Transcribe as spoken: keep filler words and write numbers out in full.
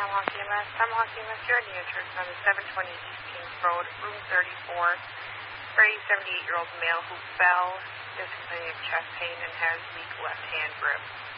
Tomahawk E M S. Tomahawk E M S, you're on the entrance on the seven twenty East Kings Road, room thirty-four. For a seventy-eight-year-old male who fell, is complaining of chest pain and has weak left hand grip.